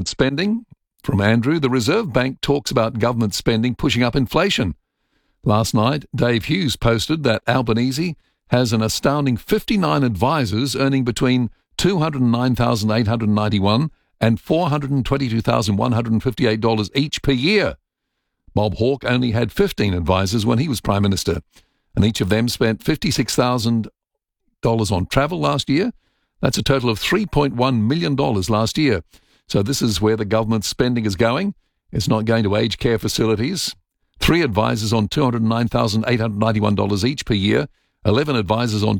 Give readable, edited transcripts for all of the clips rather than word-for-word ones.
government spending. From Andrew, the Reserve Bank talks about government spending pushing up inflation. Last night, Dave Hughes posted that Albanese has an astounding 59 advisors earning between $209,891 and $422,158 each per year. Bob Hawke only had 15 advisors when he was Prime Minister, and each of them spent $56,000 on travel last year. That's a total of $3.1 million last year. So this is where the government's spending is going. It's not going to aged care facilities. 3 advisors on $209,891 each per year, 11 advisors on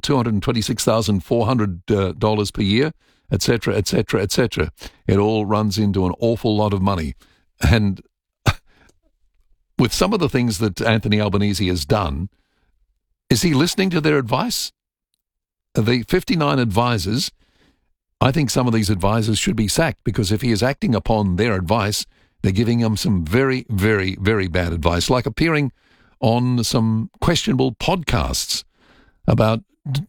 $226,400 per year, etc., etc., etc. It all runs into an awful lot of money. And with some of the things that Anthony Albanese has done, is he listening to their advice? The 59 advisors, I think some of these advisors should be sacked, because if he is acting upon their advice, they're giving him some very, very, very bad advice, like appearing on some questionable podcasts about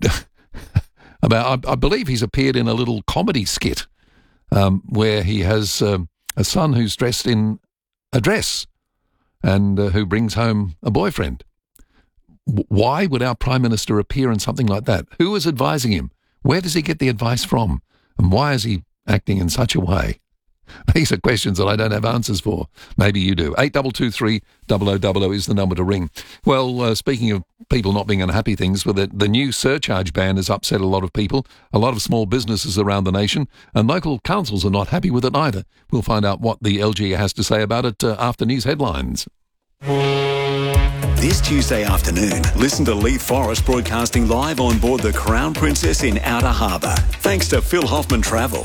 I believe he's appeared in a little comedy skit where he has a son who's dressed in a dress and who brings home a boyfriend. Why would our Prime Minister appear in something like that? Who is advising him? Where does he get the advice from? And why is he acting in such a way? These are questions that I don't have answers for. Maybe you do. 8223 0000 is the number to ring. Well, speaking of people not being unhappy things, well, the new surcharge ban has upset a lot of people, a lot of small businesses around the nation, and local councils are not happy with it either. We'll find out what the LG has to say about it after news headlines. This Tuesday afternoon, listen to Lee Forrest broadcasting live on board the Crown Princess in Outer Harbour, thanks to Phil Hoffman Travel.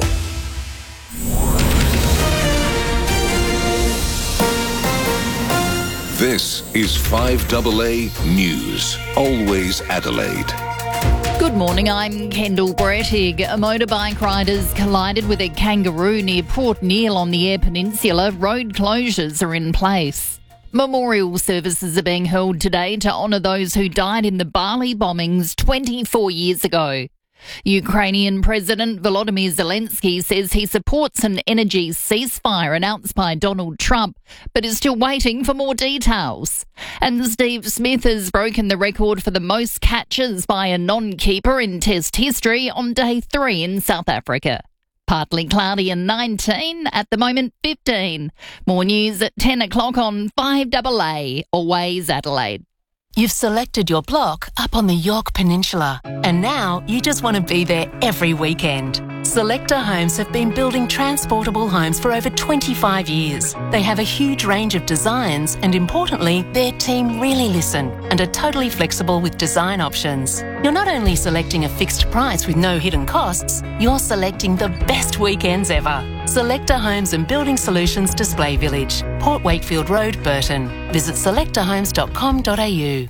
This is 5AA News, always Adelaide. Good morning, I'm Kendall Brettig. Motorbike riders collided with a kangaroo near Port Neale on the Eyre Peninsula. Road closures are in place. Memorial services are being held today to honour those who died in the Bali bombings 24 years ago. Ukrainian President Volodymyr Zelensky says he supports an energy ceasefire announced by Donald Trump, but is still waiting for more details. And Steve Smith has broken the record for the most catches by a non-keeper in Test history on day 3 in South Africa. Partly cloudy and 19, at the moment 15. More news at 10 o'clock on 5AA, always Adelaide. You've selected your block up on the York Peninsula, and now you just want to be there every weekend. Selector Homes have been building transportable homes for over 25 years. They have a huge range of designs, and importantly, their team really listen and are totally flexible with design options. You're not only selecting a fixed price with no hidden costs, you're selecting the best weekends ever. Selector Homes and Building Solutions Display Village, Port Wakefield Road, Burton. Visit selectorhomes.com.au.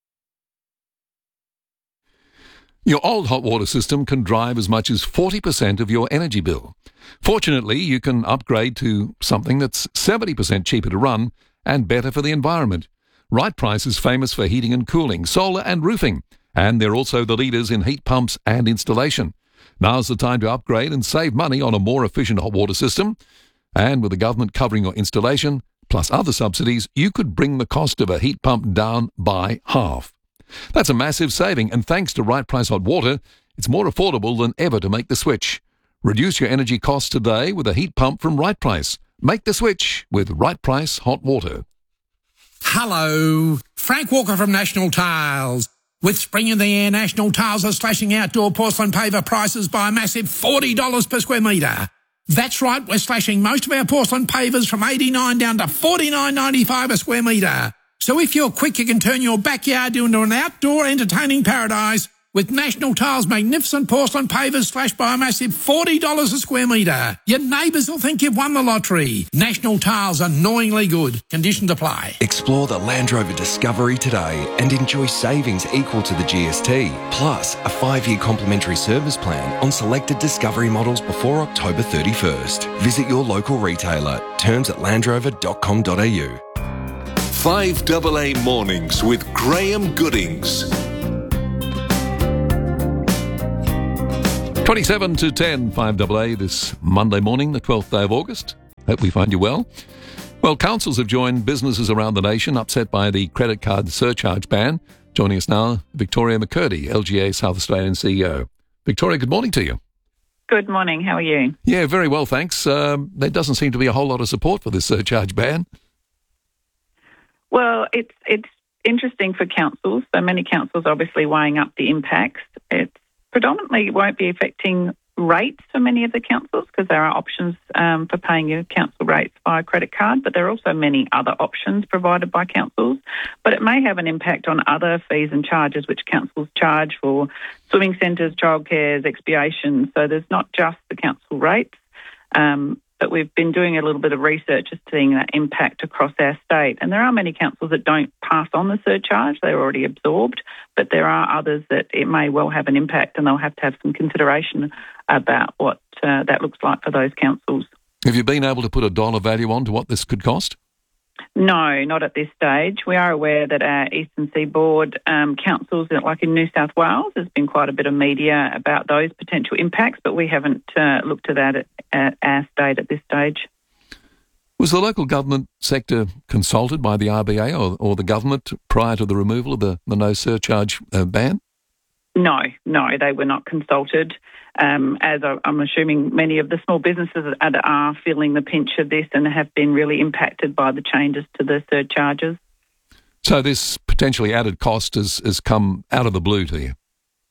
Your old hot water system can drive as much as 40% of your energy bill. Fortunately, you can upgrade to something that's 70% cheaper to run and better for the environment. Right Price is famous for heating and cooling, solar and roofing, and they're also the leaders in heat pumps and installation. Now's the time to upgrade and save money on a more efficient hot water system. And with the government covering your installation, plus other subsidies, you could bring the cost of a heat pump down by half. That's a massive saving, and thanks to Right Price Hot Water, it's more affordable than ever to make the switch. Reduce your energy costs today with a heat pump from Right Price. Make the switch with Right Price Hot Water. Hello, Frank Walker from National Tiles. With spring in the air, National Tiles are slashing outdoor porcelain paver prices by a massive $40 per square metre. That's right, we're slashing most of our porcelain pavers from $89 down to $49.95 a square metre. So if you're quick, you can turn your backyard into an outdoor entertaining paradise with National Tiles' magnificent porcelain pavers slashed by a massive $40 a square metre. Your neighbours will think you've won the lottery. National Tiles, annoyingly good. Conditions apply. Explore the Land Rover Discovery today and enjoy savings equal to the GST, plus a 5-year complimentary service plan on selected Discovery models before October 31st. Visit your local retailer. Terms at landrover.com.au. 5AA Mornings with Graham Goodings. 27 to 10, 5AA this Monday morning, the 12th day of August. Hope we find you well. Well, councils have joined businesses around the nation upset by the credit card surcharge ban. Joining us now, Victoria McCurdy, LGA South Australian CEO. Victoria, good morning to you. Good morning. How are you? Yeah, very well, thanks. There doesn't seem to be a whole lot of support for this surcharge ban. Well, it's interesting for councils. So many councils obviously weighing up the impacts. It predominantly won't be affecting rates for many of the councils because there are options for paying your council rates via credit card, but there are also many other options provided by councils. But it may have an impact on other fees and charges which councils charge for swimming centres, childcares, expiation. So there's not just the council rates, but we've been doing a little bit of research as to seeing that impact across our state. And there are many councils that don't pass on the surcharge. They're already absorbed, but there are others that it may well have an impact and they'll have to have some consideration about what that looks like for those councils. Have you been able to put a dollar value on to what this could cost? No, not at this stage. We are aware that our Eastern Seaboard councils, like in New South Wales, there's been quite a bit of media about those potential impacts, but we haven't looked at that at our state at this stage. Was the local government sector consulted by the RBA or the government prior to the removal of the no surcharge ban? No, they were not consulted. As I'm assuming many of the small businesses are feeling the pinch of this and have been really impacted by the changes to the surcharges. So this potentially added cost has come out of the blue to you?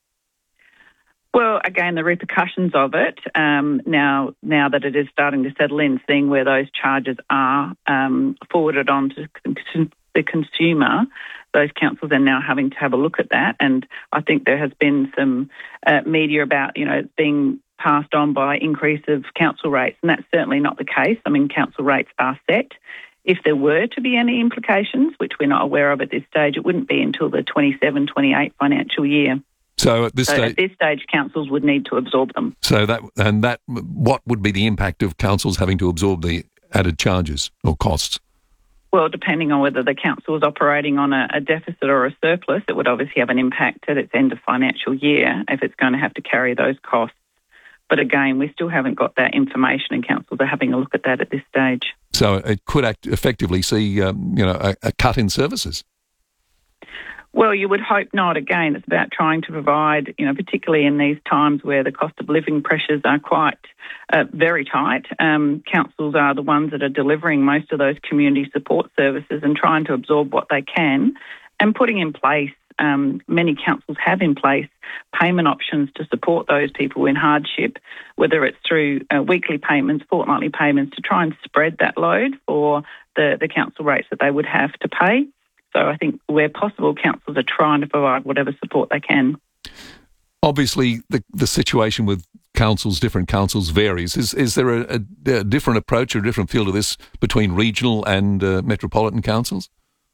Well, again, the repercussions of it, now that it is starting to settle in, seeing where those charges are forwarded on to the consumer, those councils are now having to have a look at that. And I think there has been some media about, being passed on by increase of council rates, and that's certainly not the case. I mean, council rates are set. If there were to be any implications, which we're not aware of at this stage, it wouldn't be until the 27-28 financial year. So at this stage, councils would need to absorb them. So what would be the impact of councils having to absorb the added charges or costs? Well, depending on whether the council is operating on a deficit or a surplus, it would obviously have an impact at its end of financial year if it's going to have to carry those costs. But again, we still haven't got that information and councils are having a look at that at this stage. So it could effectively see, a cut in services? Well, you would hope not. Again, it's about trying to provide, particularly in these times where the cost of living pressures are quite very tight. Councils are the ones that are delivering most of those community support services and trying to absorb what they can and putting in place, many councils have in place payment options to support those people in hardship, whether it's through weekly payments, fortnightly payments, to try and spread that load for the council rates that they would have to pay. So I think where possible, councils are trying to provide whatever support they can. Obviously, the situation with different councils varies. Is there a different approach or a different feel to this between regional and metropolitan councils?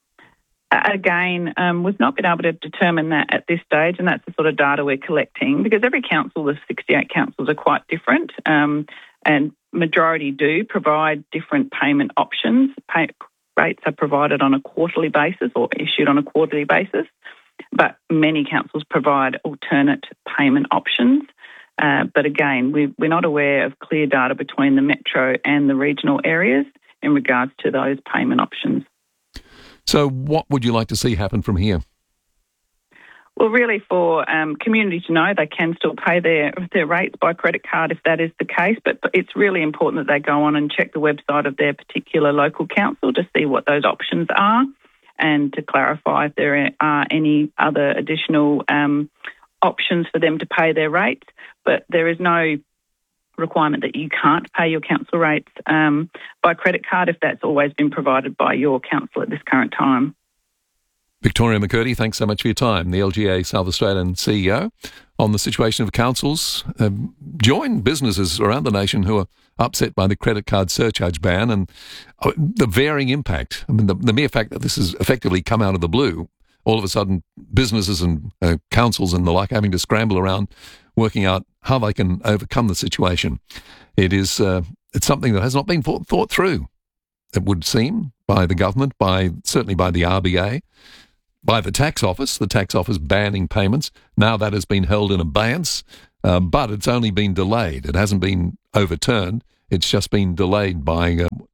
Again, we've not been able to determine that at this stage, and that's the sort of data we're collecting because every council, the 68 councils, are quite different, and majority do provide different payment options. Rates are provided on a quarterly basis or issued on a quarterly basis, but many councils provide alternate payment options. But again, we're not aware of clear data between the metro and the regional areas in regards to those payment options. So what would you like to see happen from here? Well, really for community to know they can still pay their rates by credit card if that is the case, but it's really important that they go on and check the website of their particular local council to see what those options are and to clarify if there are any other additional options for them to pay their rates. But there is no requirement that you can't pay your council rates by credit card if that's always been provided by your council at this current time. Victoria McCurdy, thanks so much for your time. The LGA South Australian CEO on the situation of councils. Join businesses around the nation who are upset by the credit card surcharge ban and the varying impact. I mean, the mere fact that this has effectively come out of the blue, all of a sudden businesses and councils and the like having to scramble around working out how they can overcome the situation. It's something that has not been thought through, it would seem, by the government, certainly by the RBA, by the tax office banning payments. Now that has been held in abeyance, but it's only been delayed. It hasn't been overturned. It's just been delayed by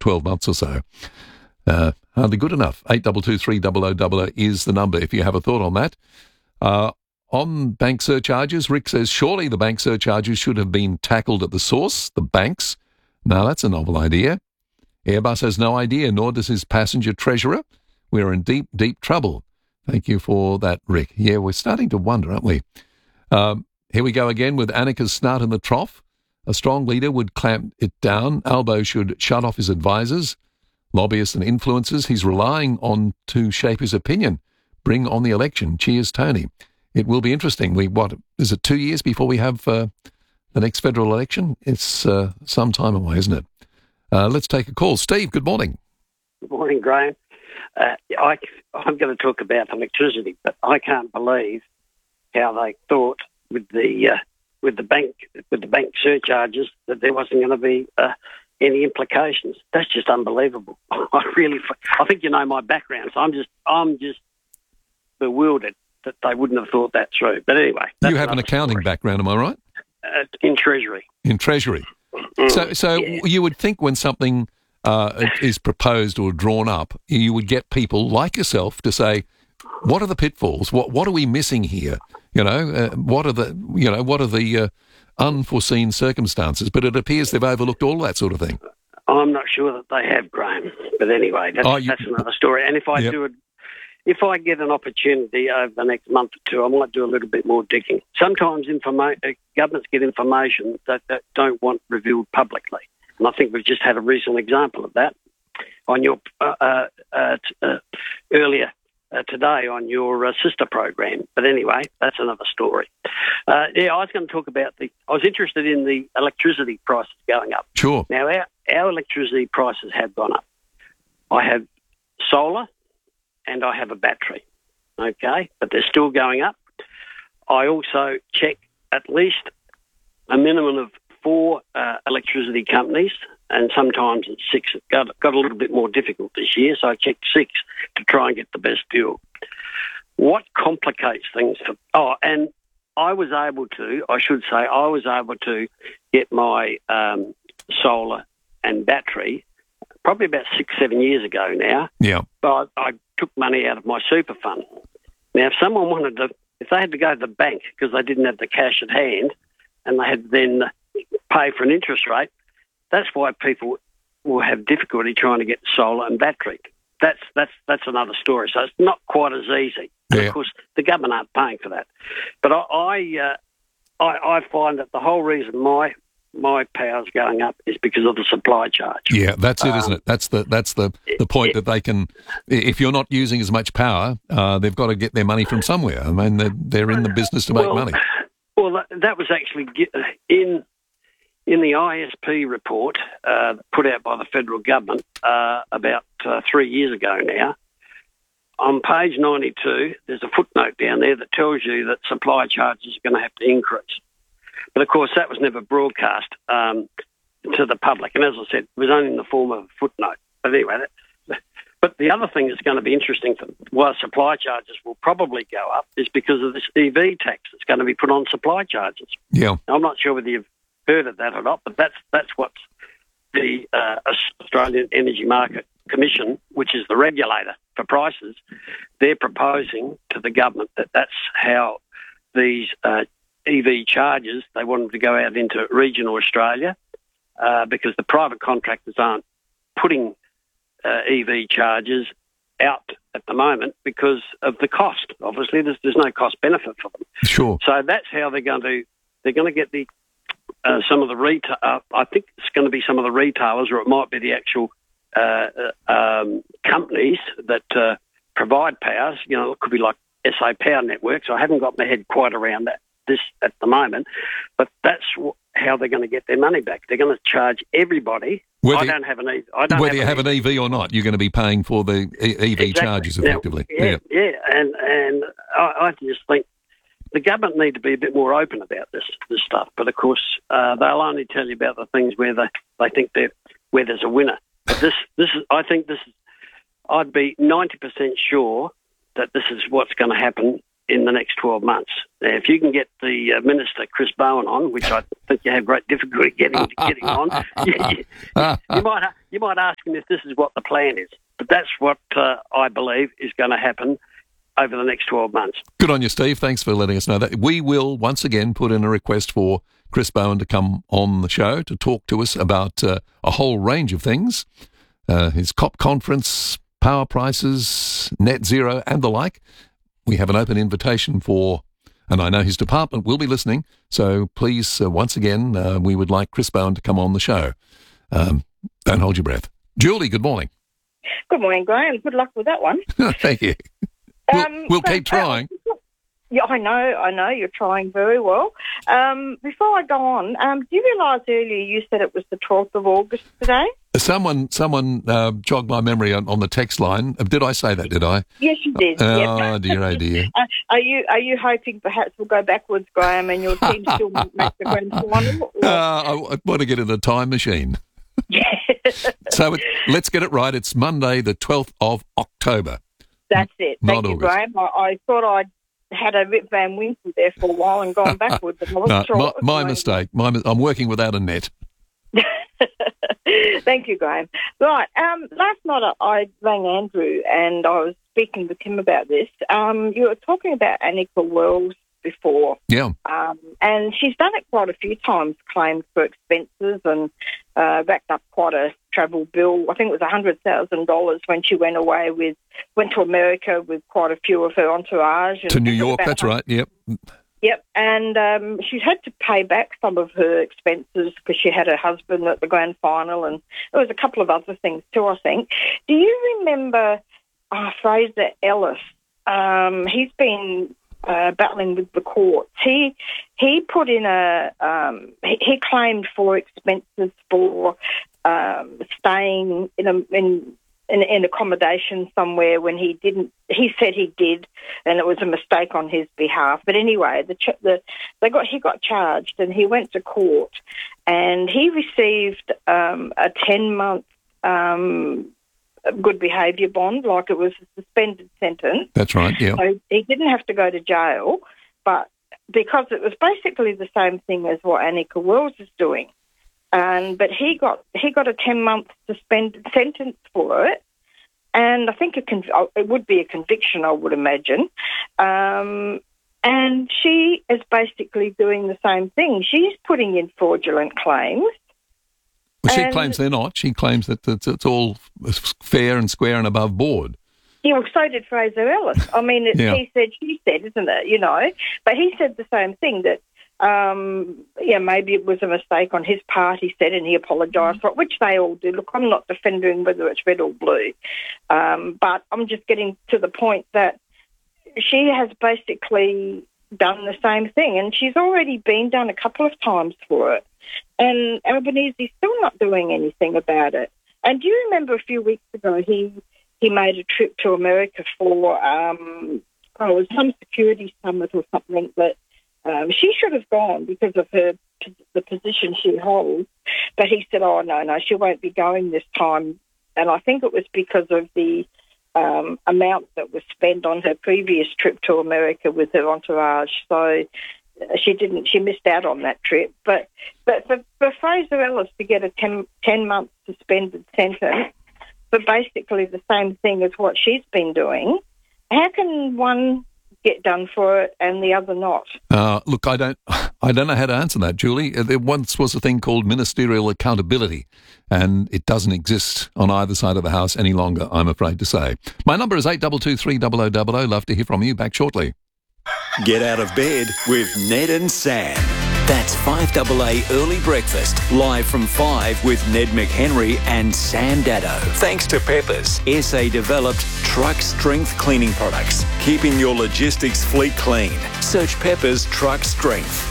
12 months or so. Hardly good enough. 8223 is the number if you have a thought on that. On bank surcharges, Rick says, surely the bank surcharges should have been tackled at the source, the banks. Now, that's a novel idea. Airbus has no idea, nor does his passenger treasurer. We're in deep, deep trouble. Thank you for that, Rick. Yeah, we're starting to wonder, aren't we? Here we go again with Annika's snout in the trough. A strong leader would clamp it down. Albo should shut off his advisors, lobbyists and influencers he's relying on to shape his opinion. Bring on the election. Cheers, Tony. It will be interesting. Is it 2 years before we have the next federal election? It's some time away, isn't it? Let's take a call. Steve, good morning. Good morning, Graham. I'm going to talk about electricity, but I can't believe how they thought with the bank surcharges that there wasn't going to be any implications. That's just unbelievable. I think you know my background, so I'm just bewildered that they wouldn't have thought that through. But anyway, you have an accounting background, am I right? In Treasury. In Treasury. So yeah. You would think when something is proposed or drawn up, you would get people like yourself to say, "What are the pitfalls? What are we missing here? What are the unforeseen circumstances?" But it appears they've overlooked all that sort of thing. I'm not sure that they have, Graham. But anyway, that's another story. And if I get an opportunity over the next month or two, I might do a little bit more digging. Sometimes governments get information that don't want revealed publicly. And I think we've just had a recent example of that on your earlier today on your sister program. But anyway, that's another story. I was going to talk about I was interested in the electricity prices going up. Sure. Now, our electricity prices have gone up. I have solar and I have a battery, okay? But they're still going up. I also check at least a minimum of 4 electricity companies, and sometimes it's 6. It got a little bit more difficult this year, so I checked 6 to try and get the best deal. What complicates things? And I was able to get my solar and battery probably about 6-7 years ago now. Yeah. But I took money out of my super fund. Now, if they had to go to the bank because they didn't have the cash at hand, and they had to then pay for an interest rate, that's why people will have difficulty trying to get solar and battery. That's another story. So it's not quite as easy. Yeah. And of course, the government aren't paying for that. But I find that the whole reason my power's going up is because of the supply charge. Yeah, that's it, isn't it? That's the point that they can. If you're not using as much power, they've got to get their money from somewhere. I mean, they're in the business to make money. Well, that was actually in the ISP report put out by the federal government about 3 years ago now. On page 92, there's a footnote down there that tells you that supply charges are going to have to increase. But, of course, that was never broadcast to the public. And as I said, it was only in the form of a footnote. But anyway, but the other thing that's going to be interesting for why supply charges will probably go up is because of this EV tax that's going to be put on supply charges. Yeah. I'm not sure whether you've heard of that or not, but that's what the Australian Energy Market Commission, which is the regulator for prices, they're proposing to the government that's how these EV charges, they want them to go out into regional Australia because the private contractors aren't putting EV charges out at the moment because of the cost. Obviously, there's no cost benefit for them. Sure. So that's how they're going to get the some of the retail. I think it's going to be some of the retailers, or it might be the actual companies that provide powers. It could be like SA Power Networks. I haven't got my head quite around this at the moment, but that's how they're going to get their money back. They're going to charge everybody. Whether you have an EV or not, you're going to be paying for the EV charges effectively. Now, yeah. And I just think the government need to be a bit more open about this stuff. But of course, they'll only tell you about the things where they think where there's a winner. But I'd be 90% sure that this is what's going to happen in the next 12 months. If you can get the Minister, Chris Bowen, on, which I think you have great difficulty getting on, you might ask him if this is what the plan is. But that's what I believe is going to happen over the next 12 months. Good on you, Steve. Thanks for letting us know that. We will once again put in a request for Chris Bowen to come on the show to talk to us about a whole range of things, his COP conference, power prices, net zero and the like. We have an open invitation for, and I know his department will be listening, so please, once again, we would like Chris Bowen to come on the show. Don't hold your breath. Julie, good morning. Good morning, Graham. Good luck with that one. Thank you. We'll keep trying. Yeah, I know. You're trying very well. Before I go on, do you realise earlier you said it was the 12th of August today? Someone jogged my memory on the text line. Did I say that, did I? Yes, you did. Oh, dear. Are you hoping perhaps we'll go backwards, Graham, and your team still make the grand final? I want to get in a time machine. Yeah. So let's get it right. It's Monday, the 12th of October. That's it. Thank you, August. Graham. I thought I'd had a Rip Van Winkle there for a while and gone backwards. But I wasn't sure. My mistake. I'm working without a net. Thank you, Graham. Right. Last night I rang Andrew and I was speaking with him about this. You were talking about Annika Wells before. Yeah. And she's done it quite a few times, claimed for expenses and racked up quite a travel bill. I think it was $100,000 when she went to America with quite a few of her entourage. To New York, that's right, yep. Yep, and she's had to pay back some of her expenses because she had her husband at the grand final, and there was a couple of other things too, I think. Do you remember Fraser Ellis? He's been battling with the courts. He put in he claimed for expenses for staying in accommodation somewhere when he didn't. He said he did, and it was a mistake on his behalf. But anyway, he got charged, and he went to court, and he received a 10-month good behaviour bond, like it was a suspended sentence. That's right. Yeah. So he didn't have to go to jail, but because it was basically the same thing as what Annika Wells is doing. But he got a 10-month suspended sentence for it, and I think it would be a conviction, I would imagine. And she is basically doing the same thing. She's putting in fraudulent claims. Well, she claims they're not. She claims that it's all fair and square and above board. Yeah, well, so did Fraser Ellis. I mean, it's he said, she said, isn't it? You know, but he said the same thing, that maybe it was a mistake on his part, he said, and he apologised for it, which they all do. Look, I'm not defending whether it's red or blue, but I'm just getting to the point that she has basically done the same thing, and she's already been done a couple of times for it, and Albanese's still not doing anything about it. And do you remember a few weeks ago he made a trip to America for it was some security summit or something that she should have gone because of the position she holds, but he said, oh, no, she won't be going this time. And I think it was because of the amount that was spent on her previous trip to America with her entourage. So she missed out on that trip. But for Fraser Ellis to get a 10-month suspended sentence for basically the same thing as what she's been doing, how can one get done for it and the other not? Look, I don't know how to answer that, Julie. There once was a thing called ministerial accountability, and it doesn't exist on either side of the house any longer, I'm afraid to say. My number is 8223 0000. Love to hear from you. Back shortly. Get out of bed with Ned and Sam. That's 5AA Early Breakfast, live from 5 with Ned McHenry and Sam Dado. Thanks to Peppers, SA-developed truck strength cleaning products, keeping your logistics fleet clean. Search Peppers Truck Strength.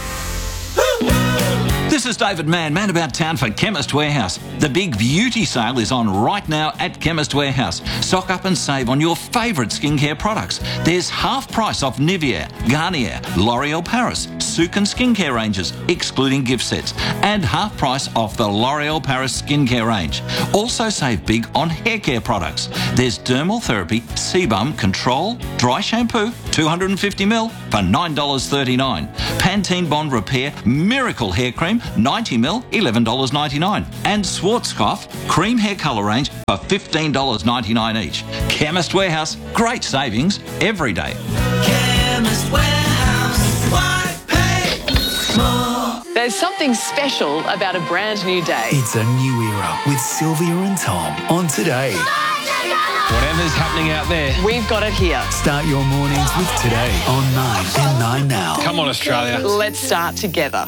This is David Man about town for Chemist Warehouse. The big beauty sale is on right now at Chemist Warehouse. Stock up and save on your favourite skincare products. There's half price off Nivea, Garnier, L'Oreal Paris, Sukin skincare ranges, excluding gift sets, and half price off the L'Oreal Paris skincare range. Also save big on hair care products. There's Dermal Therapy Sebum Control Dry Shampoo 250ml for $9.39. Pantene Bond Repair Miracle Hair Cream 90ml $11.99. And Schwarzkopf Cream Hair Colour Range for $15.99 each. Chemist Warehouse, great savings every day. Chemist Warehouse, why pay more? There's something special about a brand new day. It's a new era with Sylvia and Tom on Today. Whatever's happening out there, we've got it here. Start your mornings with Today on 9 and 9 Now. Come on, Australia. Let's start together.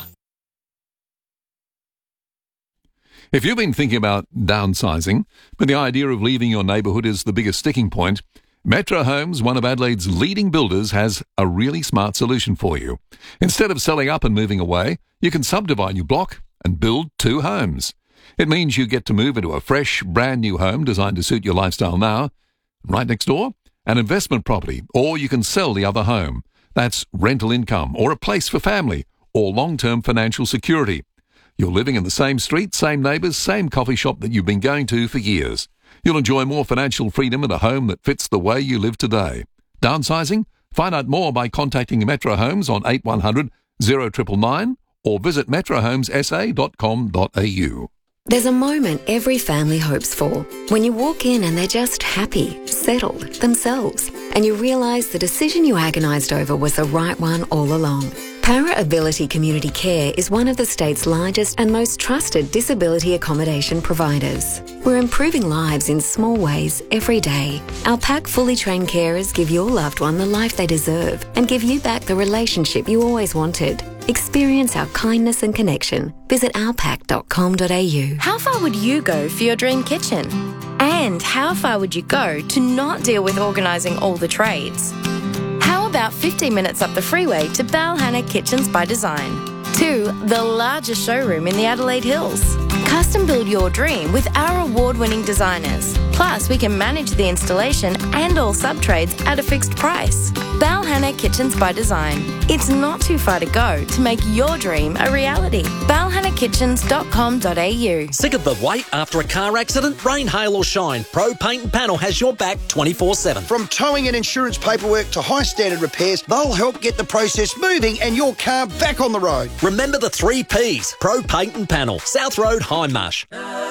If you've been thinking about downsizing, but the idea of leaving your neighbourhood is the biggest sticking point, Metro Homes, one of Adelaide's leading builders, has a really smart solution for you. Instead of selling up and moving away, you can subdivide your block and build 2 homes. It means you get to move into a fresh, brand new home designed to suit your lifestyle now. Right next door, an investment property, or you can sell the other home. That's rental income, or a place for family, or long-term financial security. You're living in the same street, same neighbours, same coffee shop that you've been going to for years. You'll enjoy more financial freedom in a home that fits the way you live today. Downsizing? Find out more by contacting Metro Homes on 8100 0999 or visit metrohomessa.com.au. There's a moment every family hopes for. When you walk in and they're just happy, settled, themselves, and you realise the decision you agonised over was the right one all along. Para Ability Community Care is one of the state's largest and most trusted disability accommodation providers. We're improving lives in small ways every day. Our PAC fully trained carers give your loved one the life they deserve and give you back the relationship you always wanted. Experience our kindness and connection. Visit ourpac.com.au. How far would you go for your dream kitchen? And how far would you go to not deal with organising all the trades? How about 15 minutes up the freeway to Balhanna Kitchens by Design? 2, the largest showroom in the Adelaide Hills. Custom build your dream with our award-winning designers. Plus, we can manage the installation and all sub-trades at a fixed price. Balhanna Kitchens by Design. It's not too far to go to make your dream a reality. balhannakitchens.com.au. Sick of the wait after a car accident? Rain, hail or shine, Pro Paint and Panel has your back 24/7. From towing and insurance paperwork to high standard repairs, they'll help get the process moving and your car back on the road. Remember the 3 Ps. Pro Paint and Panel. South Road, Hindmarsh.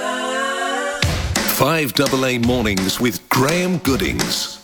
5AA Mornings with Graham Goodings.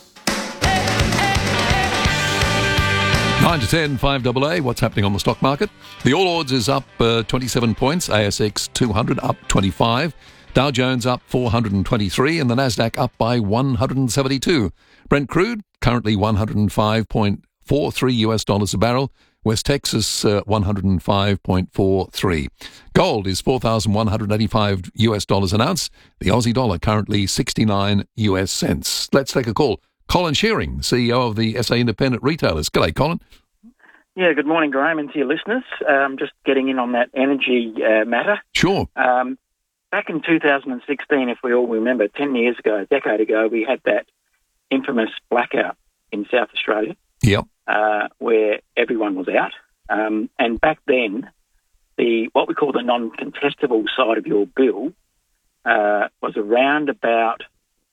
9 to 10, 5AA. What's happening on the stock market? The All Ords is up 27 points. ASX 200 up 25. Dow Jones up 423 and the Nasdaq up by 172. Brent crude currently $105.43 US a barrel. West Texas, $105.43. Gold is $4,185 US an ounce. The Aussie dollar currently 69 US cents. Let's take a call. Colin Shearing, CEO of the SA Independent Retailers. G'day, Colin. Yeah, good morning, Graham, and to your listeners. Just getting in on that energy matter. Sure. Back in 2016, if we all remember, 10 years ago, a decade ago, we had that infamous blackout in South Australia. Yep. Where everyone was out. And back then, what we call the non-contestable side of your bill was around about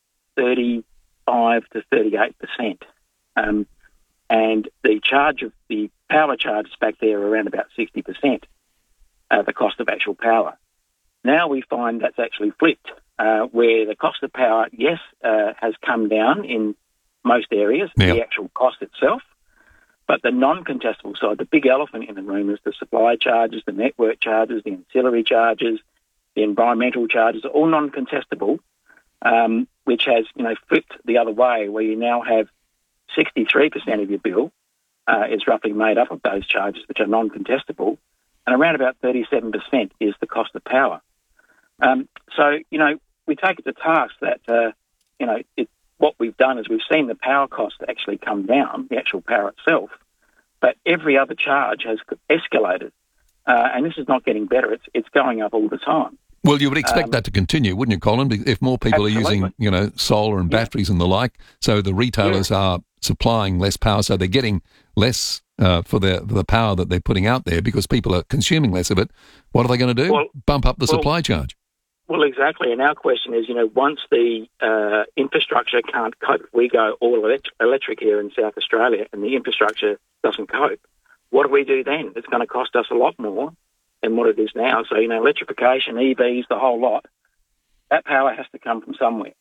35 to 38%. And the charge of the power charges back there around about 60%, the cost of actual power. Now we find that's actually flipped, where the cost of power, yes, has come down in most areas, the actual cost itself. But the non-contestable side, the big elephant in the room, is the supply charges, the network charges, the ancillary charges, the environmental charges, all non-contestable, which has, flipped the other way, where you now have 63% of your bill is roughly made up of those charges, which are non-contestable, and around about 37% is the cost of power. So, we take it to task that, what we've done is we've seen the power cost actually come down, the actual power itself, but every other charge has escalated. And this is not getting better. It's going up all the time. Well, you would expect that to continue, wouldn't you, Colin? If more people are using, solar and batteries and the like, so the retailers are supplying less power, so they're getting less for the power that they're putting out there because people are consuming less of it. What are they going to do? Bump up the supply charge. Well, exactly. And our question is, once the infrastructure can't cope, we go all electric here in South Australia, and the infrastructure doesn't cope. What do we do then? It's going to cost us a lot more than what it is now. So, electrification, EVs, the whole lot, that power has to come from somewhere.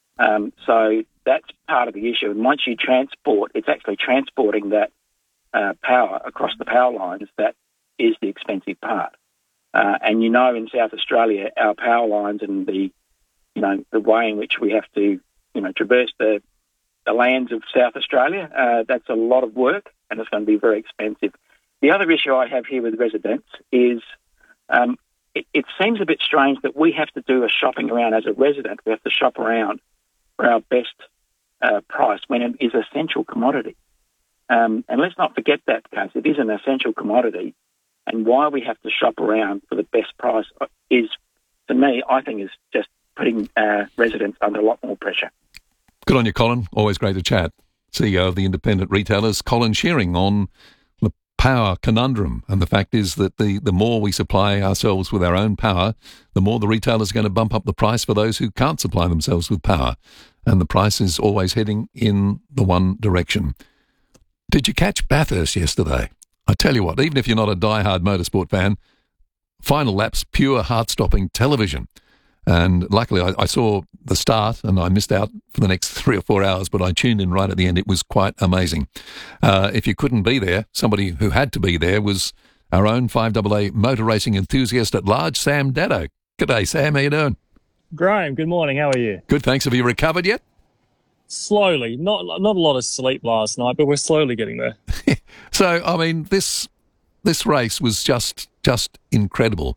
So that's part of the issue. And once you transport, it's actually transporting that power across the power lines that is the expensive part. And in South Australia, our power lines and the way in which we have to, traverse the lands of South Australia, that's a lot of work and it's going to be very expensive. The other issue I have here with residents is it seems a bit strange that we have to do a shopping around as a resident. We have to shop around for our best price when it is an essential commodity. And let's not forget that case. It is an essential commodity. And why we have to shop around for the best price is, to me, I think is just putting residents under a lot more pressure. Good on you, Colin. Always great to chat. CEO of the Independent Retailers, Colin Shearing, on the power conundrum. And the fact is that the more we supply ourselves with our own power, the more the retailers are going to bump up the price for those who can't supply themselves with power. And the price is always heading in the one direction. Did you catch Bathurst yesterday? I tell you what, even if you're not a die-hard motorsport fan, final lap's pure heart-stopping television. And luckily I saw the start and I missed out for the next 3 or 4 hours, but I tuned in right at the end. It was quite amazing. If you couldn't be there, somebody who had to be there was our own 5AA motor racing enthusiast at large, Sam Dado. G'day, Sam. How you doing? Graham, good morning. How are you? Good, thanks. Have you recovered yet? Slowly. Not a lot of sleep last night, but we're slowly getting there. So, I mean, this race was just incredible.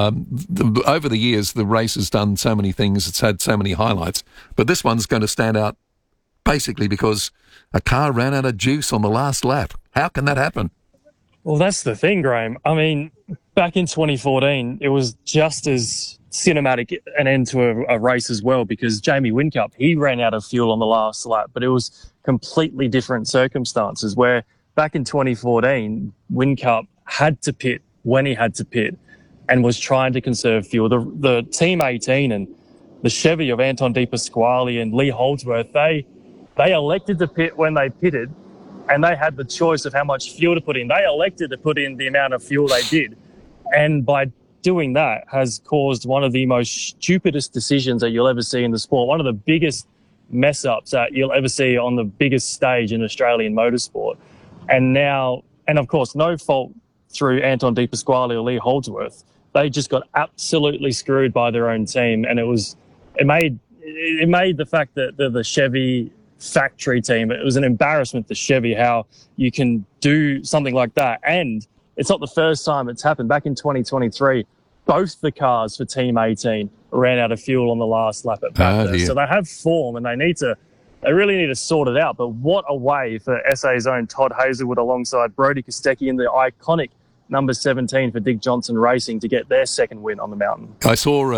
Over the years, the race has done so many things. It's had so many highlights. But this one's going to stand out basically because a car ran out of juice on the last lap. How can that happen? Well, that's the thing, Graham. I mean, back in 2014, it was just as cinematic an end to a race as well because Jamie Whincup, he ran out of fuel on the last lap, but it was completely different circumstances where back in 2014, Whincup had to pit when he had to pit and was trying to conserve fuel. The Team 18 and the Chevy of Anton De Pasquale and Lee Holdsworth, they elected to pit when they pitted and they had the choice of how much fuel to put in. They elected to put in the amount of fuel they did. And by doing that has caused one of the most stupidest decisions that you'll ever see in the sport, one of the biggest mess-ups that you'll ever see on the biggest stage in Australian motorsport. And of course, no fault through Anton De Pasquale or Lee Holdsworth. They just got absolutely screwed by their own team. And it made the fact that the Chevy factory team, it was an embarrassment to Chevy how you can do something like that. And it's not the first time it's happened. Back in 2023, both the cars for Team 18 ran out of fuel on the last lap at Bathurst. So they have form and they really need to sort it out. But what a way for SA's own Todd Hazelwood alongside Brodie Kostecki in the iconic number 17 for Dick Johnson Racing to get their second win on the mountain. I saw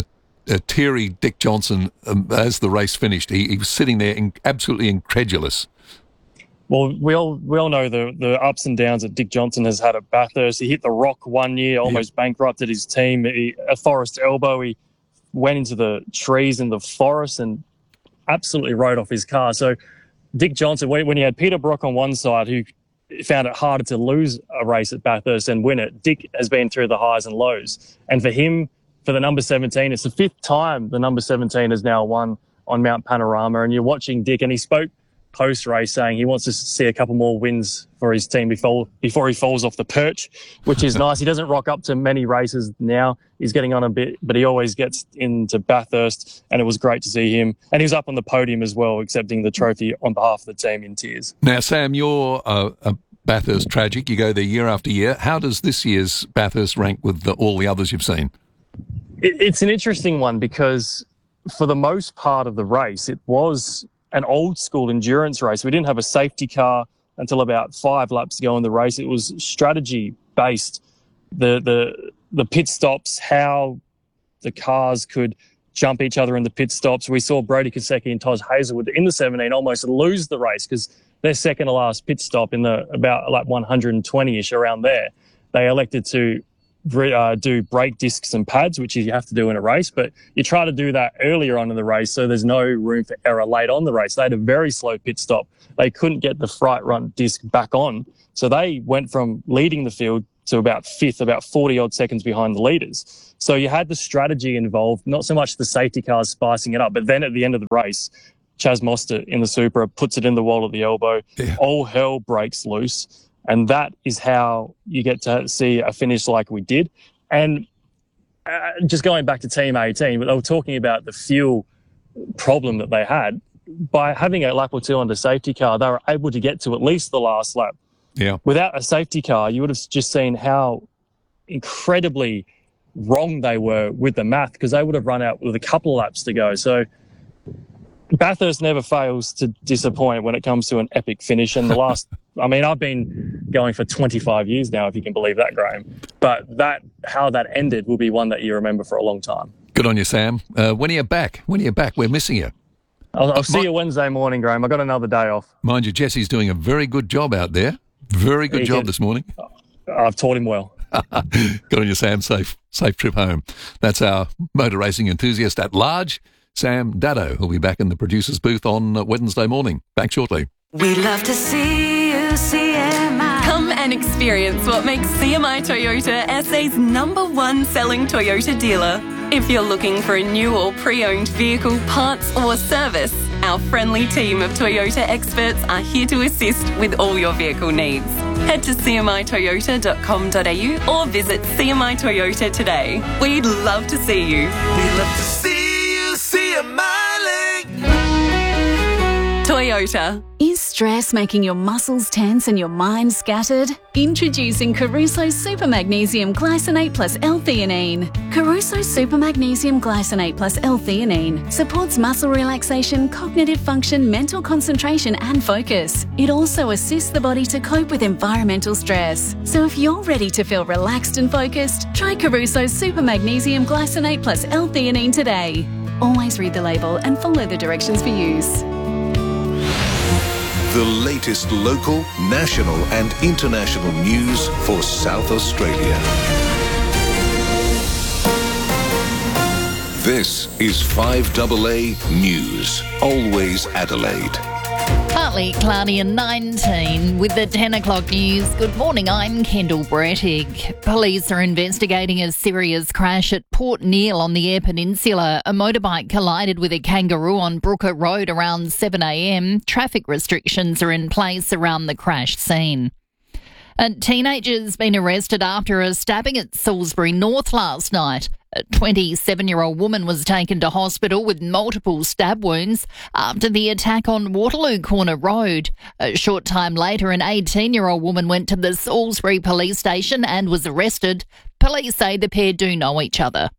a teary Dick Johnson as the race finished. He was sitting there absolutely incredulous. Well, we all know the ups and downs that Dick Johnson has had at Bathurst. He hit the rock one year, almost bankrupted his team. At Forest Elbow, he went into the trees in the forest and absolutely rode off his car. So Dick Johnson, when he had Peter Brock on one side, who found it harder to lose a race at Bathurst and win it, Dick has been through the highs and lows. And for him, for the number 17, it's the 5th time the number 17 has now won on Mount Panorama. And you're watching Dick, and he spoke post-race saying he wants to see a couple more wins for his team before he falls off the perch, which is nice. He doesn't rock up to many races now. He's getting on a bit, but he always gets into Bathurst, and it was great to see him. And he was up on the podium as well, accepting the trophy on behalf of the team in tears. Now, Sam, you're a Bathurst tragic. You go there year after year. How does this year's Bathurst rank with all the others you've seen? It's an interesting one because for the most part of the race, it was an old school endurance race. We didn't have a safety car until about 5 laps to go in the race. It was strategy based. The pit stops, how the cars could jump each other in the pit stops. We saw Brody Kosecki and Taj Hazelwood in the 17 almost lose the race because their second to last pit stop in the about like 120-ish around there, they elected to do brake discs and pads, which you have to do in a race, but you try to do that earlier on in the race so there's no room for error late on the race. They had a very slow pit stop. They couldn't get the fright run disc back on, so they went from leading the field to about fifth, about 40-odd seconds behind the leaders. So you had the strategy involved, not so much the safety cars spicing it up, but then at the end of the race, Chaz Mostert in the Supra puts it in the wall at the elbow. Yeah. All hell breaks loose. And that is how you get to see a finish like we did. And just going back to Team 18, but they were talking about the fuel problem that they had. By having a lap or two on the safety car, they were able to get to at least the last lap. Yeah. Without a safety car, you would have just seen how incredibly wrong they were with the math, because they would have run out with a couple of laps to go. So Bathurst never fails to disappoint when it comes to an epic finish. And the last, I mean, I've been going for 25 years now, if you can believe that, Graham. But how that ended will be one that you remember for a long time. Good on you, Sam. When are you back? We're missing you. I'll see you Wednesday morning, Graham. I've got another day off. Mind you, Jesse's doing a very good job out there. Very good job this morning. I've taught him well. Good on you, Sam. Safe trip home. That's our motor racing enthusiast at large, Sam Dado, who'll be back in the producer's booth on Wednesday morning. Back shortly. We love to see you, CMI. Come and experience what makes CMI Toyota SA's #1 selling Toyota dealer. If you're looking for a new or pre-owned vehicle, parts or service, our friendly team of Toyota experts are here to assist with all your vehicle needs. Head to cmitoyota.com.au or visit CMI Toyota today. We'd love to see you. We love to see you, CMI. Toyota. Is stress making your muscles tense and your mind scattered? Introducing Caruso Super Magnesium Glycinate plus L-theanine. Caruso Super Magnesium Glycinate plus L-theanine supports muscle relaxation, cognitive function, mental concentration and focus. It also assists the body to cope with environmental stress. So if you're ready to feel relaxed and focused, try Caruso Super Magnesium Glycinate plus L-theanine today. Always read the label and follow the directions for use. The latest local, national and international news for South Australia. This is 5AA News. Always Adelaide. Partly cloudy and 19 with the 10 o'clock news. Good morning, I'm Kendall Brettig. Police are investigating a serious crash at Port Neale on the Eyre Peninsula. A motorbike collided with a kangaroo on Brooker Road around 7 a.m. Traffic restrictions are in place around the crash scene. A teenager's been arrested after a stabbing at Salisbury North last night. A 27-year-old woman was taken to hospital with multiple stab wounds after the attack on Waterloo Corner Road. A short time later, an 18-year-old woman went to the Salisbury police station and was arrested. Police say the pair do know each other.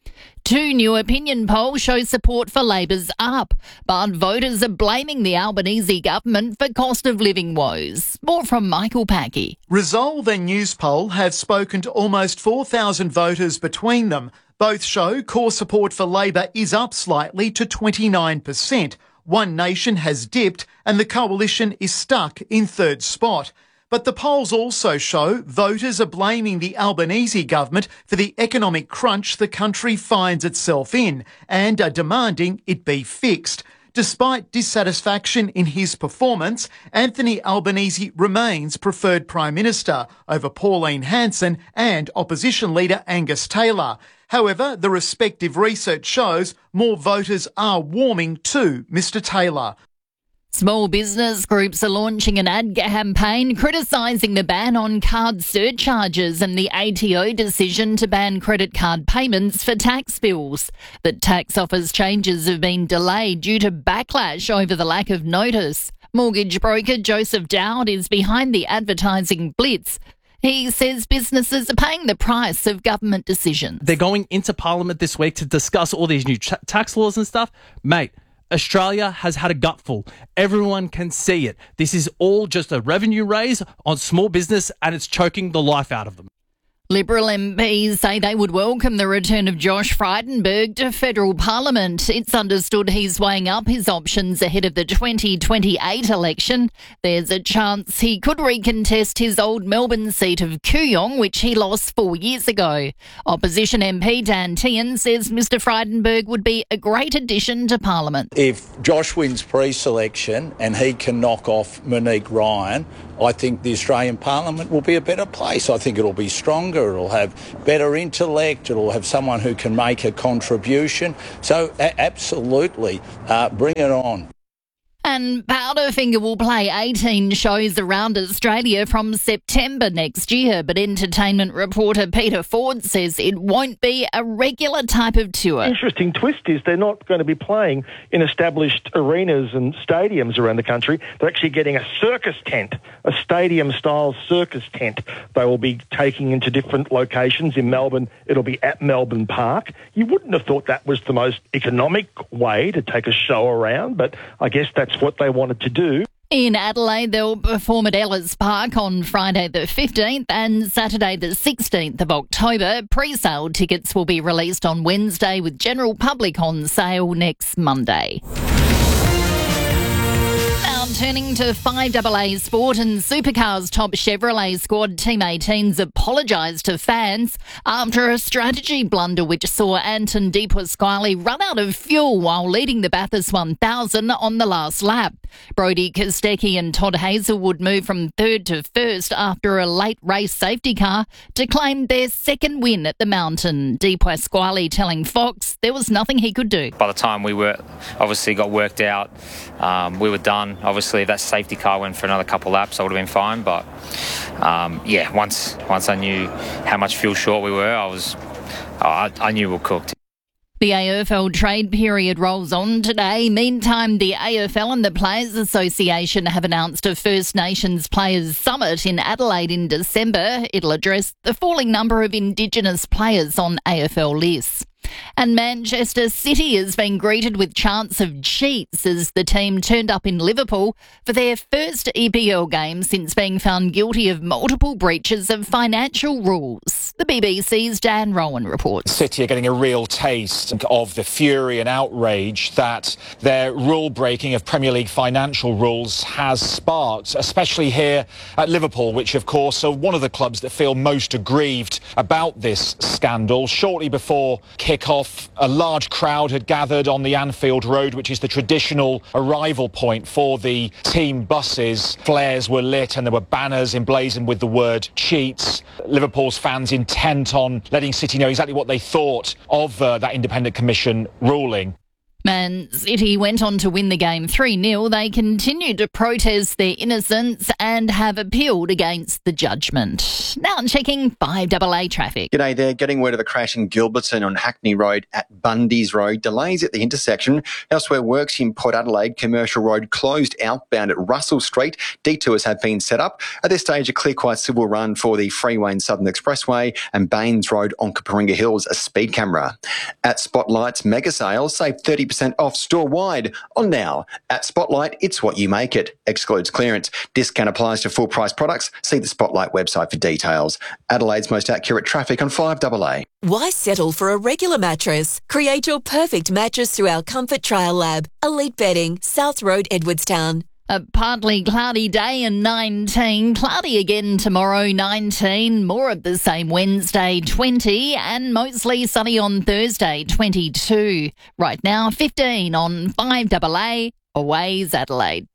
2 new opinion polls show support for Labor's up, but voters are blaming the Albanese government for cost of living woes. More from Michael Packey. Resolve and Newspoll have spoken to almost 4,000 voters between them. Both show core support for Labor is up slightly to 29%. One Nation has dipped and the coalition is stuck in third spot. But the polls also show voters are blaming the Albanese government for the economic crunch the country finds itself in and are demanding it be fixed. Despite dissatisfaction in his performance, Anthony Albanese remains preferred Prime Minister over Pauline Hanson and opposition leader Angus Taylor. However, the respective research shows more voters are warming to Mr Taylor. Small business groups are launching an ad campaign criticising the ban on card surcharges and the ATO decision to ban credit card payments for tax bills. The tax office changes have been delayed due to backlash over the lack of notice. Mortgage broker Joseph Dowd is behind the advertising blitz. He says businesses are paying the price of government decisions. They're going into Parliament this week to discuss all these new tax laws and stuff. Mate, Australia has had a gutful. Everyone can see it. This is all just a revenue raise on small business and it's choking the life out of them. Liberal MPs say they would welcome the return of Josh Frydenberg to federal parliament. It's understood he's weighing up his options ahead of the 2028 election. There's a chance he could recontest his old Melbourne seat of Kooyong, which he lost 4 years ago. Opposition MP Dan Tehan says Mr Frydenberg would be a great addition to parliament. If Josh wins pre-selection and he can knock off Monique Ryan, I think the Australian Parliament will be a better place. I think it'll be stronger, it'll have better intellect, it'll have someone who can make a contribution. So absolutely, bring it on. And Powderfinger will play 18 shows around Australia from September next year, but entertainment reporter Peter Ford says it won't be a regular type of tour. Interesting twist is they're not going to be playing in established arenas and stadiums around the country. They're actually getting a circus tent, a stadium-style circus tent. They will be taking into different locations. In Melbourne, it'll be at Melbourne Park. You wouldn't have thought that was the most economic way to take a show around, but I guess that's what they wanted to do. In Adelaide, they'll perform at Ellis Park on Friday the 15th and Saturday the 16th of October. Pre-sale tickets will be released on Wednesday with general public on sale next Monday. Now turning to 5AA Sport, and Supercars top Chevrolet squad Team 18s apologised to fans after a strategy blunder which saw Anton De Pasquale run out of fuel while leading the Bathurst 1000 on the last lap. Brodie Kostecki and Todd Hazelwood moved from third to first after a late race safety car to claim their second win at the mountain. De Pasquale telling Fox there was nothing he could do. By the time we were obviously got worked out, we were done. Obviously, if that safety car went for another couple laps, I would have been fine. But once I knew how much fuel short we were, I knew we were cooked. The AFL trade period rolls on today. Meantime, the AFL and the Players Association have announced a First Nations Players Summit in Adelaide in December. It'll address the falling number of Indigenous players on AFL lists. And Manchester City has been greeted with chants of cheats as the team turned up in Liverpool for their first EPL game since being found guilty of multiple breaches of financial rules. The BBC's Dan Rowan reports. City are getting a real taste of the fury and outrage that their rule breaking of Premier League financial rules has sparked, especially here at Liverpool, which of course are one of the clubs that feel most aggrieved about this scandal. Shortly before kick-off, a large crowd had gathered on the Anfield Road, which is the traditional arrival point for the team buses. Flares were lit and there were banners emblazoned with the word cheats. Liverpool's fans intent on letting City know exactly what they thought of that independent commission ruling. Man City went on to win the game 3-0. They continued to protest their innocence and have appealed against the judgment. Now checking 5AA traffic. G'day there. Getting word of a crash in Gilberton on Hackney Road at Bundy's Road. Delays at the intersection. Elsewhere, works in Port Adelaide. Commercial Road closed outbound at Russell Street. Detours have been set up. At this stage, a clear-quiet civil run for the Freeway and Southern Expressway, and Baines Road on Coparinga Hills, a speed camera. At Spotlight's mega sales, save 30% off store-wide. On now. At Spotlight, it's what you make it. Excludes clearance. Discount applies to full-price products. See the Spotlight website for details. Adelaide's most accurate traffic on 5AA. Why settle for a regular mattress? Create your perfect mattress through our Comfort Trial Lab. Elite Bedding, South Road, Edwardstown. A partly cloudy day and 19, cloudy again tomorrow 19, more of the same Wednesday 20, and mostly sunny on Thursday 22. Right now 15 on 5AA, Aways Adelaide.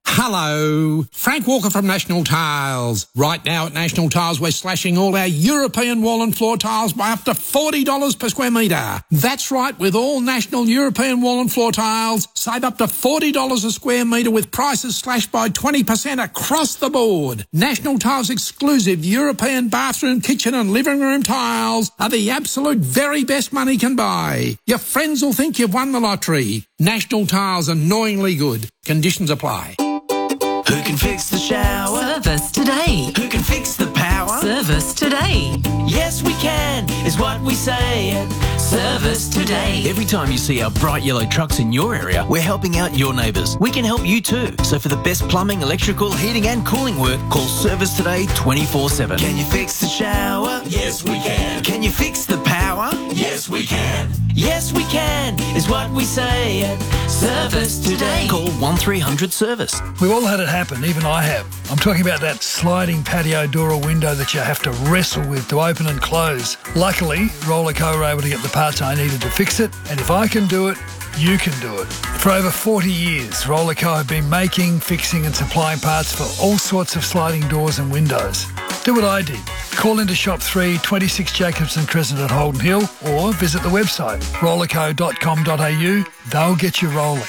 Hello, Frank Walker from National Tiles. Right now at National Tiles, we're slashing all our European wall and floor tiles by up to $40 per square metre. That's right, with all National European wall and floor tiles, save up to $40 a square metre with prices slashed by 20% across the board. National Tiles exclusive European bathroom, kitchen and living room tiles are the absolute very best money can buy. Your friends will think you've won the lottery. National Tiles, annoyingly good. Conditions apply. Who can fix the shower? Service today. Who can fix the power? Service Today. Yes, we can, is what we say at Service Today. Every time you see our bright yellow trucks in your area, we're helping out your neighbours. We can help you too. So for the best plumbing, electrical, heating and cooling work, call Service Today 24/7. Can you fix the shower? Yes, we can. Can you fix the power? Yes, we can. Yes, we can, is what we say at Service Today. Call 1300 Service. We've all had it happen, even I have. I'm talking about that sliding patio door or window that you have to wrestle with to open and close. Luckily, Rollerco were able to get the parts I needed to fix it, and if I can do it, you can do it. For over 40 years, Rollerco have been making, fixing and supplying parts for all sorts of sliding doors and windows. Do what I did. Call into Shop 3, 26 Jacobson Crescent at Holden Hill, or visit the website rollerco.com.au. They'll get you rolling.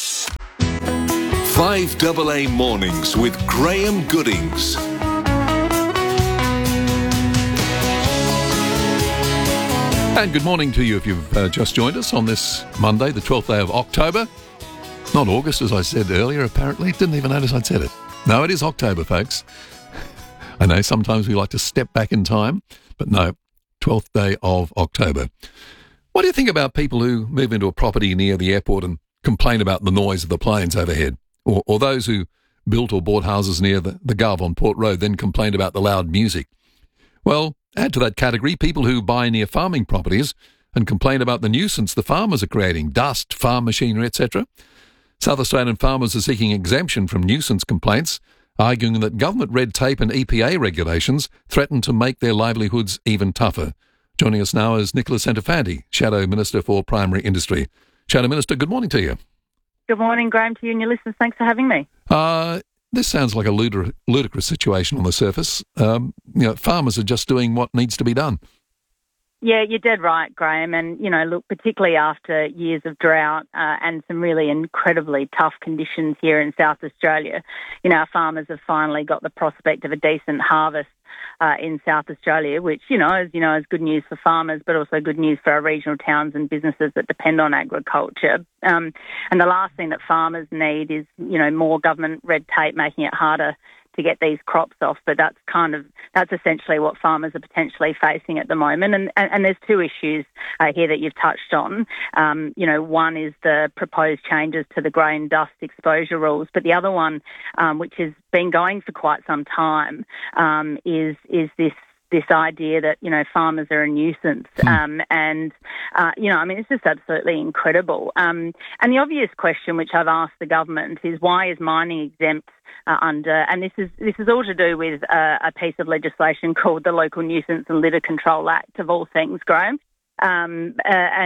5AA Mornings with Graham Goodings. And good morning to you if you've just joined us on this Monday, the 12th day of October. Not August, as I said earlier, apparently. Didn't even notice I'd said it. No, it is October, folks. I know sometimes we like to step back in time, but no, 12th day of October. What do you think about people who move into a property near the airport and complain about the noise of the planes overhead? Or those who built or bought houses near the Gov on Port Road then complained about the loud music? Well, add to that category people who buy near farming properties and complain about the nuisance the farmers are creating, dust, farm machinery, etc. South Australian farmers are seeking exemption from nuisance complaints, arguing that government red tape and EPA regulations threaten to make their livelihoods even tougher. Joining us now is Nicola Centofanti, Shadow Minister for Primary Industry. Shadow Minister, good morning to you. Good morning, Graham, to you and your listeners. Thanks for having me. This sounds like a ludicrous situation on the surface. Farmers are just doing what needs to be done. Yeah, you're dead right, Graham. And, look, particularly after years of drought and some really incredibly tough conditions here in South Australia, our farmers have finally got the prospect of a decent harvest in South Australia, which, is good news for farmers, but also good news for our regional towns and businesses that depend on agriculture. And the last thing that farmers need is, more government red tape making it harder to get these crops off, but that's essentially what farmers are potentially facing at the moment. And there's two issues here that you've touched on. One is the proposed changes to the grain dust exposure rules, but the other one, which has been going for quite some time, is this idea that, farmers are a nuisance. It's just absolutely incredible. And the obvious question, which I've asked the government, is why is mining exempt and this is all to do with a piece of legislation called the Local Nuisance and Litter Control Act, of all things, Graham. I've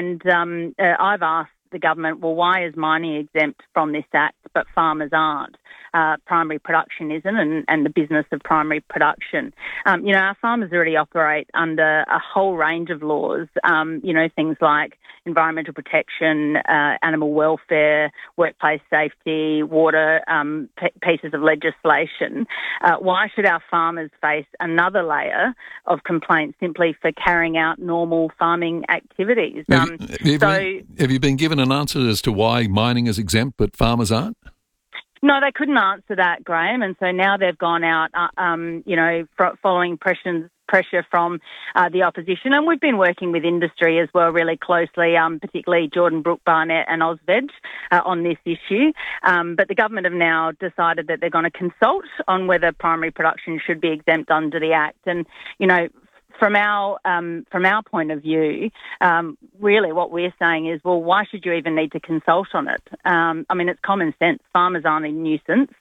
asked the government, well, why is mining exempt from this act but farmers aren't? Primary production isn't, and the business of primary production. Our farmers already operate under a whole range of laws, things like environmental protection, animal welfare, workplace safety, water, pieces of legislation. Why should our farmers face another layer of complaints simply for carrying out normal farming activities? Have you been given an answer as to why mining is exempt but farmers aren't? No, they couldn't answer that, Graham, and so now they've gone out, following pressure from the opposition, and we've been working with industry as well really closely, particularly Jordan Brook Barnett and Ozveg on this issue. But the government have now decided that they're going to consult on whether primary production should be exempt under the Act, and from our point of view, really what we're saying is, well, why should you even need to consult on it? It's common sense. Farmers aren't a nuisance.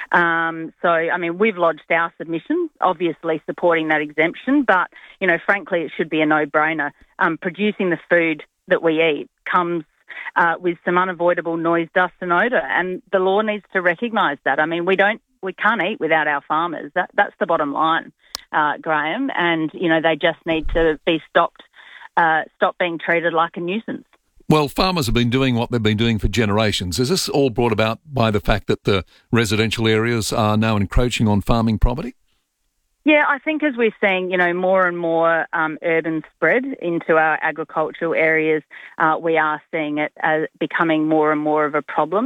We've lodged our submission, obviously supporting that exemption, but, frankly, it should be a no-brainer. Producing the food that we eat comes with some unavoidable noise, dust and odour, and the law needs to recognise that. We can't eat without our farmers. That's the bottom line, Graham. And, they just need to be stopped being treated like a nuisance. Well, farmers have been doing what they've been doing for generations. Is this all brought about by the fact that the residential areas are now encroaching on farming property? Yeah, I think as we're seeing, more and more urban spread into our agricultural areas, we are seeing it as becoming more and more of a problem.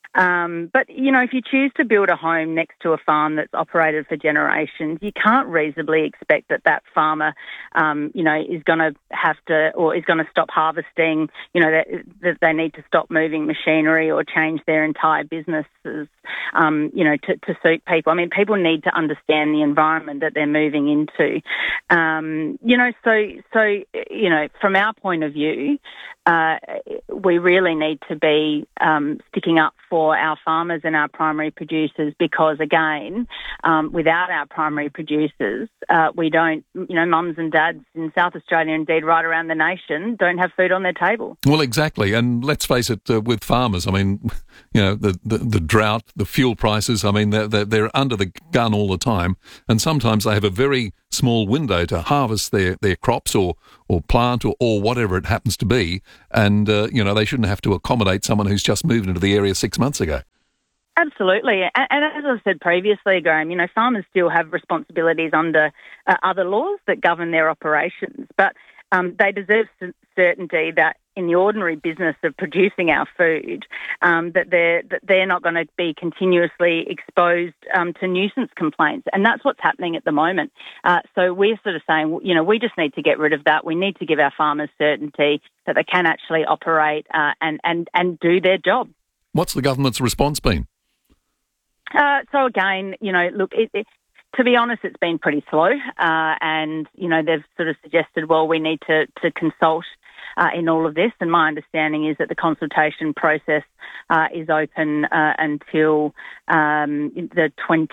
But, you know, if you choose to build a home next to a farm that's operated for generations, you can't reasonably expect that that farmer, you know, is going to have to, or is going to stop harvesting, you know, that they need to stop moving machinery or change their entire businesses, you know, to suit people. I mean, people need to understand the environment that they're moving into. You know, so, you know, from our point of view, we really need to be sticking up for our farmers and our primary producers because, again, without our primary producers, we don't, you know, mums and dads in South Australia, indeed right around the nation, don't have food on their table. Well, exactly. And let's face it, with farmers, I mean, you know, the drought, the fuel prices, I mean, they're under the gun all the time. And sometimes they have a very small window to harvest their crops or plant or whatever it happens to be. And, you know, they shouldn't have to accommodate someone who's just moved into the area 6 months ago. Absolutely. And as I said previously, Graham, you know, farmers still have responsibilities under other laws that govern their operations, but they deserve certainty that in the ordinary business of producing our food, that they're not going to be continuously exposed to nuisance complaints. And that's what's happening at the moment. So we're sort of saying, you know, we just need to get rid of that. We need to give our farmers certainty that they can actually operate and do their job. What's the government's response been? So again, you know, look, to be honest, it's been pretty slow. And, you know, they've sort of suggested, well, we need to consult in all of this. And my understanding is that the consultation process is open until the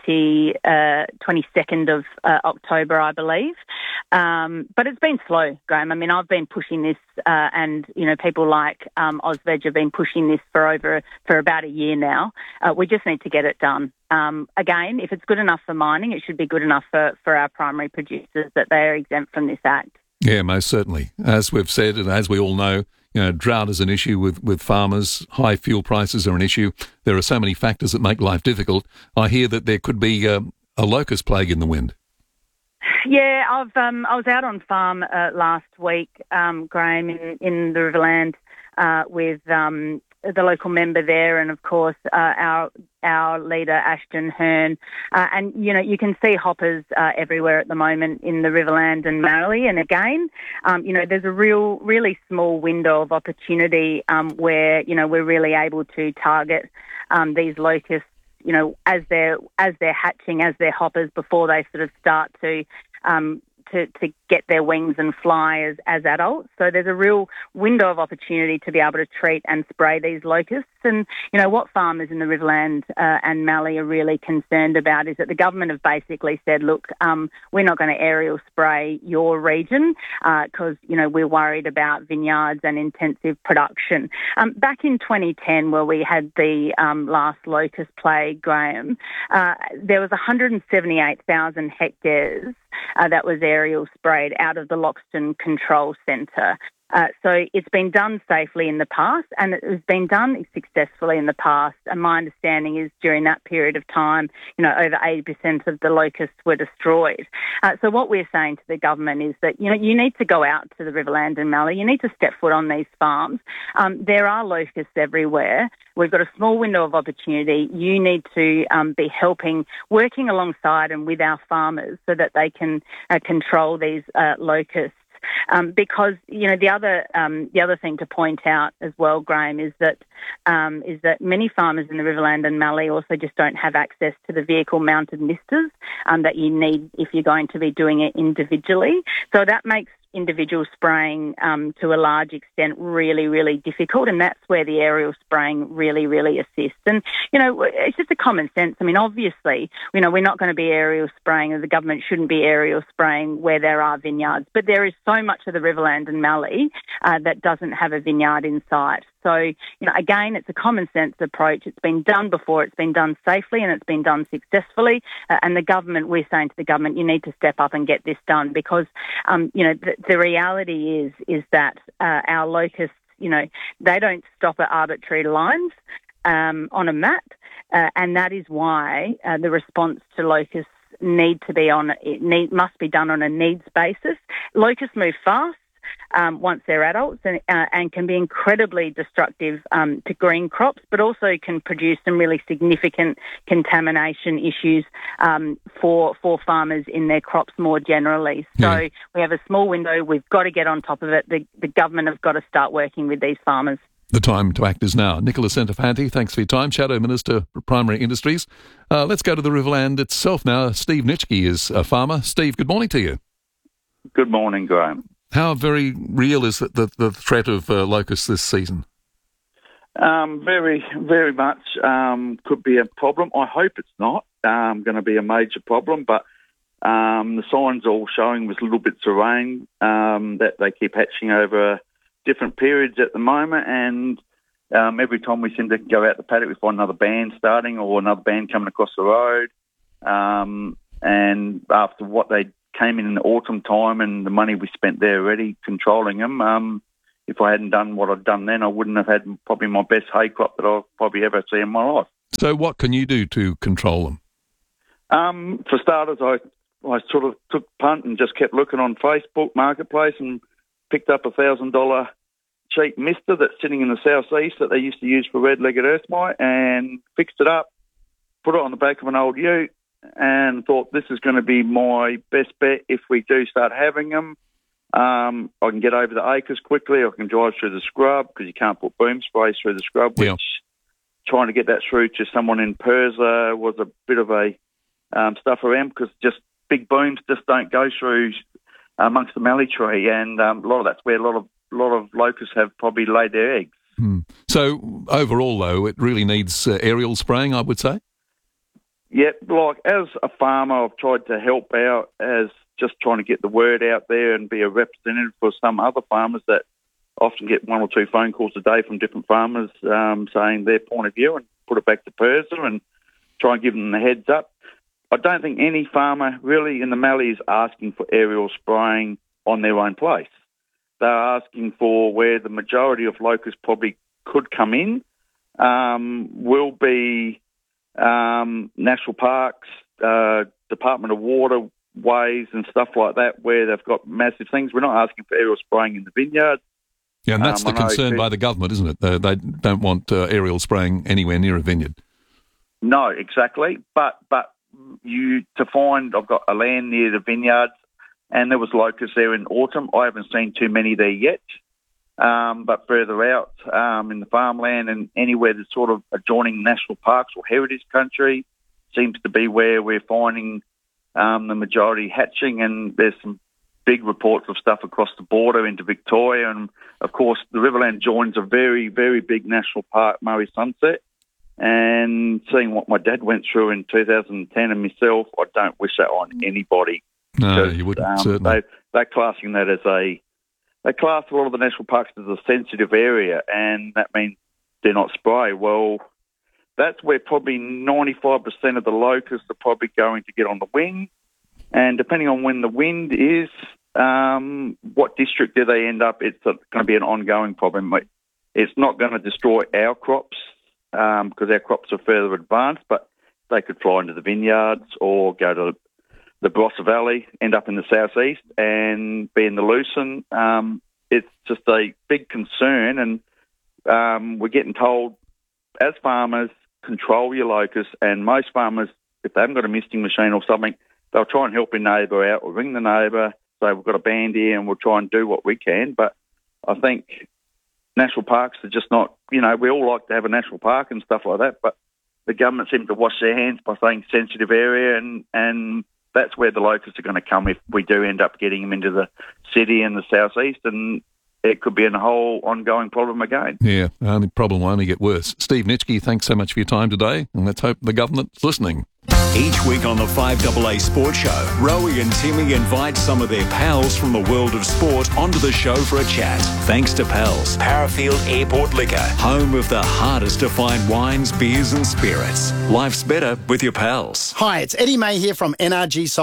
22nd of October, I believe. But it's been slow, Graham. I mean, I've been pushing this and, you know, people like Ausveg have been pushing this for about a year now. We just need to get it done. Again, if it's good enough for mining, it should be good enough for our primary producers that they are exempt from this act. Yeah, most certainly. As we've said, and as we all know, you know, drought is an issue with farmers. High fuel prices are an issue. There are so many factors that make life difficult. I hear that there could be a locust plague in the wind. Yeah, I was out on farm last week, Graham, in the Riverland with the local member there, and of course our leader Ashton Hearn, and you know you can see hoppers everywhere at the moment in the Riverland and Mallee. And again, you know there's a really small window of opportunity where you know we're really able to target these locusts, you know, as they're hatching, as they're hoppers, before they sort of start to get their wings and fly as adults. So there's a real window of opportunity to be able to treat and spray these locusts. And, you know, what farmers in the Riverland and Mallee are really concerned about is that the government have basically said, look, we're not going to aerial spray your region because, you know, we're worried about vineyards and intensive production. Back in 2010, where we had the last locust plague, Graham, there was 178,000 hectares that was aerial sprayed out of the Loxton Control Centre. So it's been done safely in the past, and it has been done successfully in the past. And my understanding is during that period of time, you know, over 80% of the locusts were destroyed. So what we're saying to the government is that, you know, you need to go out to the Riverland and Mallee. You need to step foot on these farms. There are locusts everywhere. We've got a small window of opportunity. You need to be working alongside and with our farmers so that they can control these locusts. Because you know the other thing to point out as well, Graham, is that many farmers in the Riverland and Mallee also just don't have access to the vehicle-mounted misters that you need if you're going to be doing it individually. So that makes individual spraying to a large extent really, really difficult, and that's where the aerial spraying really, really assists. And, you know, it's just a common sense. I mean, obviously, you know, we're not going to be aerial spraying, and the government shouldn't be aerial spraying where there are vineyards, but there is so much of the Riverland and Mallee that doesn't have a vineyard in sight. So, you know, again, it's a common sense approach. It's been done before. It's been done safely and it's been done successfully. And the government, we're saying to the government, you need to step up and get this done because, you know, the reality is that our locusts, you know, they don't stop at arbitrary lines on a map. And that is why the response to locusts must be done on a needs basis. Locusts move fast. once they're adults and can be incredibly destructive to green crops, but also can produce some really significant contamination issues for farmers in their crops more generally. So we have a small window. We've got to get on top of it. The government have got to start working with these farmers. The time to act is now. Nicola Centofanti, thanks for your time. Shadow Minister for Primary Industries. Let's go to the Riverland itself now. Steve Nitschke is a farmer. Steve, good morning to you. Good morning, Graham. How very real is the threat of locusts this season? Very, very much could be a problem. I hope it's not going to be a major problem, but the signs all showing with little bits of rain that they keep hatching over different periods at the moment, and every time we seem to go out the paddock, we find another band starting or another band coming across the road. And after what they came in the autumn time and the money we spent there already controlling them, if I hadn't done what I'd done then, I wouldn't have had probably my best hay crop that I'll probably ever see in my life. So what can you do to control them? For starters, I sort of took punt and just kept looking on Facebook Marketplace and picked up $1,000 cheap mister that's sitting in the southeast that they used to use for red-legged earth mite, and fixed it up, put it on the back of an old ute, and thought this is going to be my best bet if we do start having them. I can get over the acres quickly. I can drive through the scrub because you can't put boom sprays through the scrub, which trying to get that through to someone in Perza was a bit of a stuff around because just big booms just don't go through amongst the mallee tree, and a lot of that's where a lot of locusts have probably laid their eggs. So overall, though, it really needs aerial spraying, I would say? Yeah, like as a farmer, I've tried to help out as just trying to get the word out there and be a representative for some other farmers that often get 1 or 2 phone calls a day from different farmers saying their point of view, and put it back to Perza and try and give them the heads up. I don't think any farmer really in the mallee is asking for aerial spraying on their own place. They're asking for where the majority of locusts probably could come in will be national parks, Department of Waterways and stuff like that, where they've got massive things. We're not asking for aerial spraying in the vineyard. Yeah, and that's the concern by the government, isn't it? They don't want aerial spraying anywhere near a vineyard. No, exactly. But to find, I've got a land near the vineyards, and there was locusts there in autumn. I haven't seen too many there yet, but further out in the farmland and anywhere that's sort of adjoining national parks or heritage country seems to be where we're finding the majority hatching, and there's some big reports of stuff across the border into Victoria, and of course the Riverland joins a very, very big national park, Murray Sunset. And seeing what my dad went through in 2010 and myself, I don't wish that on anybody. No, you wouldn't, certainly. They're classing that as they class a lot of the national parks as a sensitive area, and that means they're not spray. Well, that's where probably 95% of the locusts are probably going to get on the wing. And depending on when the wind is, what district do they end up, it's going to be an ongoing problem. It's not going to destroy our crops, because our crops are further advanced, but they could fly into the vineyards or go to the Barossa Valley, end up in the southeast and be in the lucerne. It's just a big concern, and we're getting told as farmers, control your locusts, and most farmers, if they haven't got a misting machine or something, they'll try and help a neighbour out or ring the neighbour, say we've got a band here and we'll try and do what we can. But I think national parks are just not, we all like to have a national park and stuff like that, but the government seems to wash their hands by saying sensitive area, and that's where the locusts are going to come if we do end up getting them into the city and the southeast, and it could be a whole ongoing problem again. Yeah, the problem will only get worse. Steve Nitschke, thanks so much for your time today, and let's hope the government's listening. Each week on the 5AA Sports Show, Rowie and Timmy invite some of their pals from the world of sport onto the show for a chat. Thanks to Pals, Parafield Airport Liquor, home of the hardest to find wines, beers and spirits. Life's better with your pals. Hi, it's Eddie May here from NRG Solar.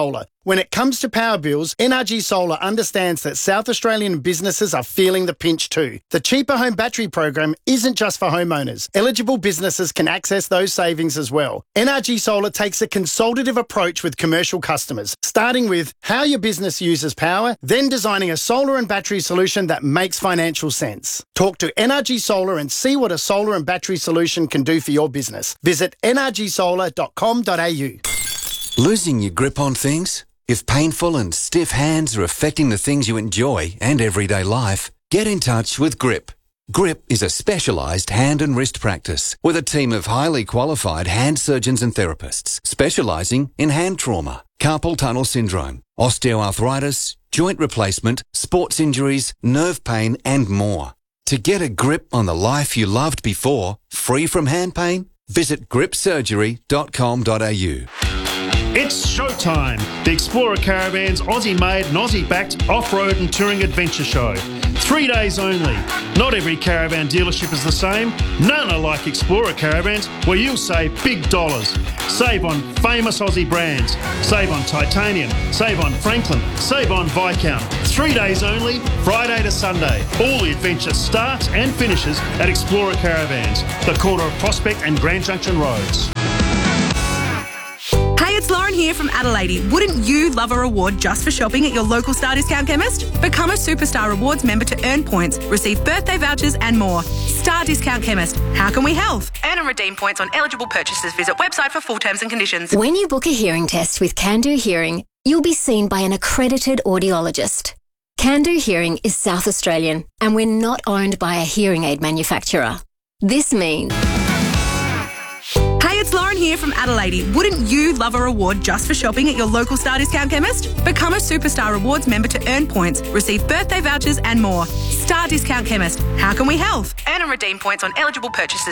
When it comes to power bills, NRG Solar understands that South Australian businesses are feeling the pinch too. The Cheaper Home Battery program isn't just for homeowners. Eligible businesses can access those savings as well. NRG Solar takes a consultative approach with commercial customers, starting with how your business uses power, then designing a solar and battery solution that makes financial sense. Talk to NRG Solar and see what a solar and battery solution can do for your business. Visit nrgsolar.com.au. Losing your grip on things? If painful and stiff hands are affecting the things you enjoy and everyday life, get in touch with GRIP. GRIP is a specialised hand and wrist practice with a team of highly qualified hand surgeons and therapists specialising in hand trauma, carpal tunnel syndrome, osteoarthritis, joint replacement, sports injuries, nerve pain and more. To get a grip on the life you loved before, free from hand pain, visit gripsurgery.com.au. It's showtime! The Explorer Caravan's Aussie-made and Aussie-backed off-road and touring adventure show. 3 days only. Not every caravan dealership is the same. None are like Explorer Caravans, where you'll save big dollars. Save on famous Aussie brands. Save on Titanium. Save on Franklin. Save on Viscount. 3 days only, Friday to Sunday. All the adventure starts and finishes at Explorer Caravans, the corner of Prospect and Grand Junction Roads. Hey, it's Lauren here from Adelaide. Wouldn't you love a reward just for shopping at your local Star Discount chemist? Become a Superstar Rewards member to earn points, receive birthday vouchers and more. Star Discount Chemist. How can we help? Earn and redeem points on eligible purchases. Visit website for full terms and conditions. When you book a hearing test with Can-Do Hearing, you'll be seen by an accredited audiologist. Can-Do Hearing is South Australian and we're not owned by a hearing aid manufacturer. This means... Hey, it's Lauren here from Adelaide. Wouldn't you love a reward just for shopping at your local Star Discount chemist? Become a Superstar Rewards member to earn points, receive birthday vouchers and more. Star Discount Chemist. How can we help? Earn and redeem points on eligible purchases.